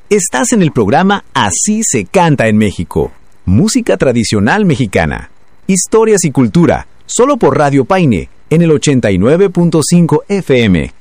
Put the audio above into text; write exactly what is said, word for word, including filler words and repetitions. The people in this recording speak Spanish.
Estás en el programa Así se canta en México. Música tradicional mexicana. Historias y cultura, solo por Radio Paine, en el ochenta y nueve punto cinco F M.